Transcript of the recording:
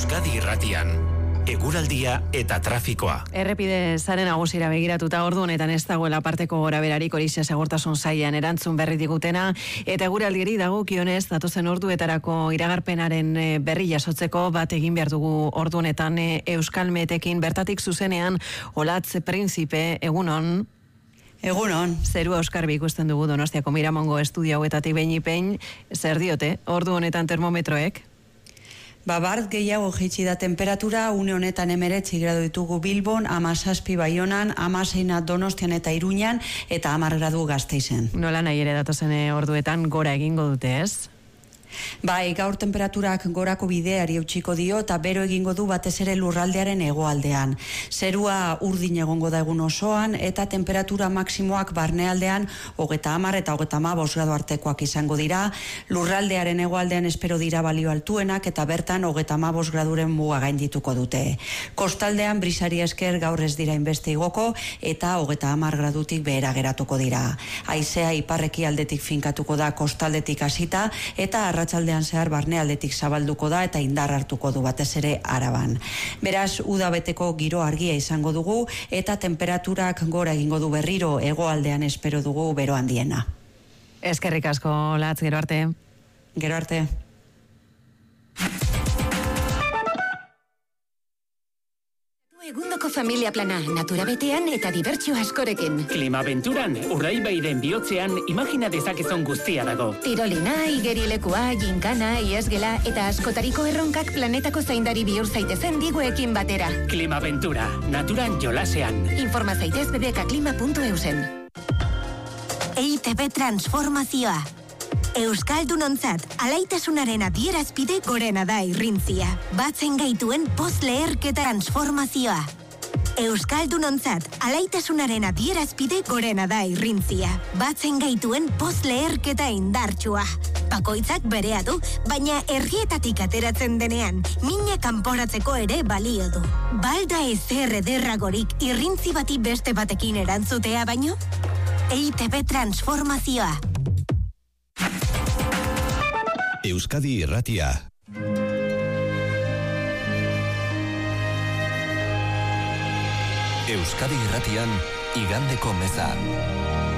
Euskadi Irratian, eguraldia eta trafikoa. Errepide sare nagusira begiratuta ordu honetan ez dagoela parteko goraberarik horixe segurtasun sailean erantzun berri digutena, eta eguraldiari dagokionez datozen orduetarako iragarpenaren berri jasotzeko bat egin behar dugu ordu honetan Euskalmetekin bertatik zuzenean. Olatz Prinzipe, egunon. Egunon. Zerua oskarbi ikusten dugu Donostiako Miramongo estudio hauetatik behin zer diote ordu honetan termometroek? Bart gehiago jaitsi da temperatura, une honetan 19 gradu ditugu Bilbon, 17 Baionan, 16 Donostian eta Iruñan, eta 10 gradu Gasteizen. Nola nahi ere datozen orduetan gora egingo dute, ez? Bai, gaur temperaturak gorako bideari eutsiko dio eta bero egingo du batez ere lurraldearen hegoaldean. Zerua urdin egongo da egun osoan eta temperatura maksimoak barnealdean 30 eta 35 gradu artekoak izango dira. Lurraldearen hegoaldean espero dira balio altuenak eta bertan 35 graduren muga gaindituko dute. Kostaldean brisari esker gaur ez dira inbeste igoko eta 30 gradutik behera geratuko dira. Haizea iparreki aldetik finkatuko da kostaldetik hasita eta arratsaldean zehar barnealdetik zabalduko da eta indar hartuko du batez ere Araban. Beraz, udabeteko giro argia izango dugu eta temperaturak gora egingo du berriro, hegoaldean espero dugu bero handiena. Eskerrik asko, Latz, gero arte. Gero arte. Egundoko familia plana, natura betean eta dibertsio askorekin. Klimabenturan, Urdaibairen bihotzean imagina dezakezon guztia dago. Tirolina, igerilekua, ginkana, iesgela eta askotariko erronkak planetako zaindari bihur zaitezen diguekin batera. Klimabentura, naturan jolasean. Informa zaitez bbkklima.eusen. EITB transformazioa. Euskaldunontzat, alaitasunaren adierazpide gorena da irrintzia. Batzen gaituen post-leherketa transformazioa. Euskaldunontzat, alaitasunaren adierazpide gorena da irrintzia. Batzen gaituen post-leherketa indartsua. Bakoitzak berea du, baina herrietatik ateratzen denean, mina kanporatzeko ere balio du. Balda ezer ederragorik irrintzi bati beste batekin erantzutea baino? EITB transformazioa. Euskadi Irratia. Euskadi Irratian, igandeko meza.